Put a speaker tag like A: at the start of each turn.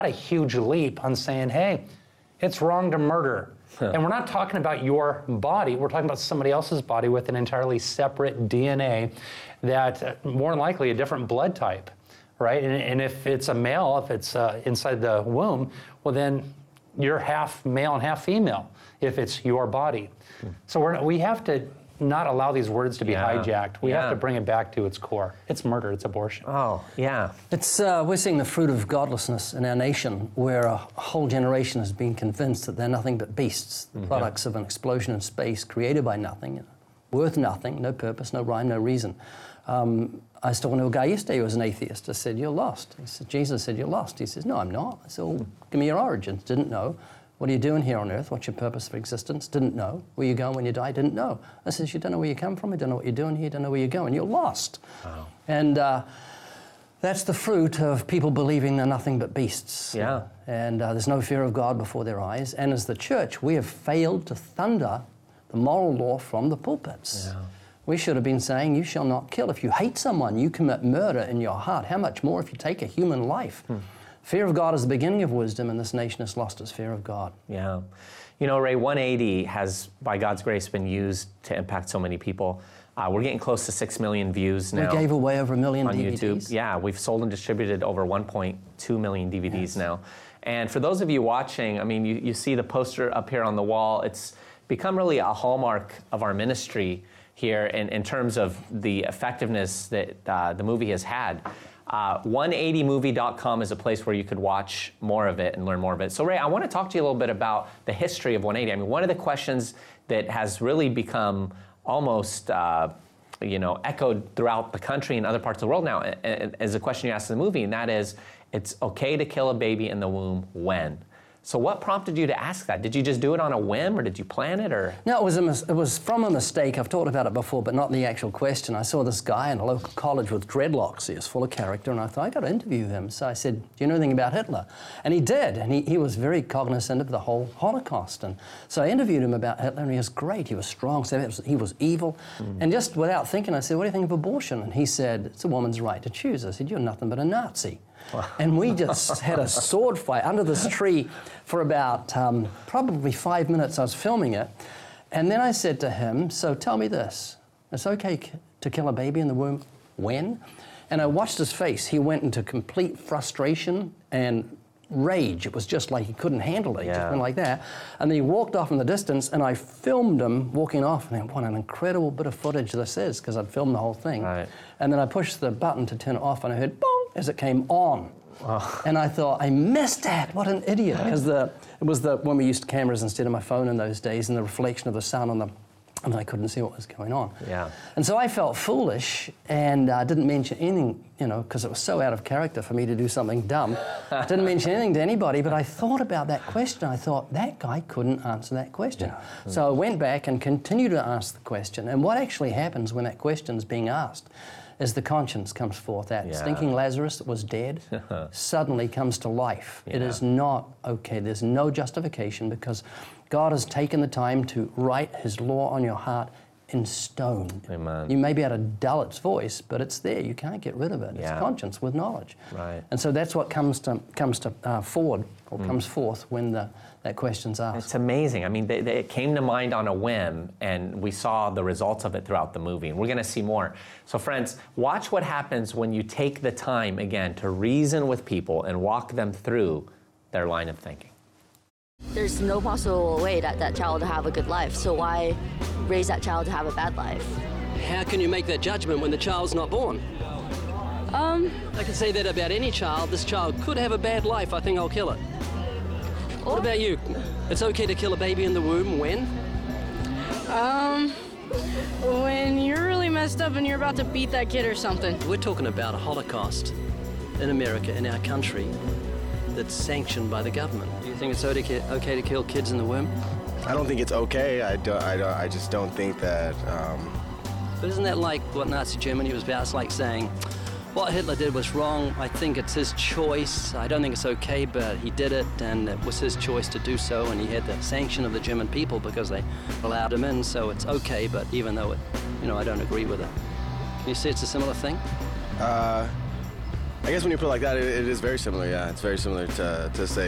A: a huge leap on saying, hey, it's wrong to murder. And we're not talking about your body, we're talking about somebody else's body with an entirely separate DNA that more than likely a different blood type, right? And if it's a male, if it's inside the womb, well then you're half male and half female if it's your body. So we have to not allow these words to be hijacked. We have to bring it back to its core. It's murder, it's abortion.
B: Oh, yeah.
C: It's, we're seeing the fruit of godlessness in our nation, where a whole generation has been convinced that they're nothing but beasts, the products of an explosion in space created by nothing, worth nothing, no purpose, no rhyme, no reason. I was talking to a guy yesterday who was an atheist. I said, you're lost. He said, Jesus said, you're lost. He says, no, I'm not. I said, well, give me your origins. Didn't know. What are you doing here on earth? What's your purpose for existence? Didn't know. Where you going when you die? Didn't know. I says, you don't know where you come from, you don't know what you're doing here, you don't know where you're going, you're lost. Wow. And that's the fruit of people believing they're nothing but beasts.
B: Yeah.
C: And there's no fear of God before their eyes. And as the church, we have failed to thunder the moral law from the pulpits. Yeah. We should have been saying, you shall not kill. If you hate someone, you commit murder in your heart. How much more if you take a human life? Fear of God is the beginning of wisdom, and this nation has lost its fear of God.
B: Yeah. You know, Ray, 180 has, by God's grace, been used to impact so many people. We're getting close to 6 million views now.
C: We gave away over 1 million
B: on
C: DVDs.
B: YouTube. Yeah, we've sold and distributed over 1.2 million DVDs now. And for those of you watching, I mean, you see the poster up here on the wall. It's become really a hallmark of our ministry here in terms of the effectiveness that the movie has had. 180movie.com is a place where you could watch more of it and learn more of it. So Ray, I want to talk to you a little bit about the history of 180. I mean, one of the questions that has really become almost echoed throughout the country and other parts of the world now is a question you asked in the movie, and that is, it's okay to kill a baby in the womb when? So what prompted you to ask that? Did you just do it on a whim, or did you plan it, or?
C: No, it was from a mistake. I've talked about it before, but not the actual question. I saw this guy in a local college with dreadlocks. He was full of character, and I thought, I got to interview him. So I said, do you know anything about Hitler? And he did, and he was very cognizant of the whole Holocaust. And so I interviewed him about Hitler, and he was great. He was strong, so he was evil. And just without thinking, I said, what do you think of abortion? And he said, it's a woman's right to choose. I said, you're nothing but a Nazi. And we just had a sword fight under this tree for about probably 5 minutes. I was filming it. And then I said to him, so tell me this, it's okay to kill a baby in the womb when? And I watched his face. He went into complete frustration and rage. It was just like he couldn't handle it. He just went like that. And then he walked off in the distance, and I filmed him walking off. And then, what an incredible bit of footage this is, because I'd filmed the whole thing. Right. And then I pushed the button to turn it off, and I heard, boom, as it came on. Oh. And I thought, I missed that. What an idiot. Because it was when we used cameras instead of my phone in those days, and the reflection of the sun on the, and I couldn't see what was going on. Yeah. And so I felt foolish, and didn't mention anything, because it was so out of character for me to do something dumb. Didn't mention anything to anybody, but I thought about that question. I thought, that guy couldn't answer that question. Yeah. So I went back and continued to ask the question. And what actually happens when that question's being asked is the conscience comes forth. That stinking Lazarus that was dead suddenly comes to life. It is not okay. There's no justification, because God has taken the time to write His law on your heart in stone. Amen. You may be able to dull its voice, but it's there. You can't get rid of it. It's conscience with knowledge. Right. And so that's what comes forth when that question's asked.
B: It's amazing. I mean, it came to mind on a whim, and we saw the results of it throughout the movie, and we're going to see more. So friends, watch what happens when you take the time, again, to reason with people and walk them through their line of thinking.
D: There's no possible way that child to have a good life, so why raise that child to have a bad life?
E: How can you make that judgment when the child's not born? I can say that about any child. This child could have a bad life. I think I'll kill it. What about you? It's okay to kill a baby in the womb when?
F: When you're really messed up and you're about to beat that kid or something.
E: We're talking about a Holocaust in America, in our country, that's sanctioned by the government. Do you think it's okay to kill kids in the womb?
G: I don't think it's okay. I just don't think that...
E: But isn't that like what Nazi Germany was about? It's like saying, what Hitler did was wrong. I think it's his choice. I don't think it's okay, but he did it, and it was his choice to do so, and he had the sanction of the German people because they allowed him in, so it's okay, but even though I don't agree with it. Can you see it's a similar thing?
G: I guess when you put it like that, it is very similar. Yeah, it's very similar to say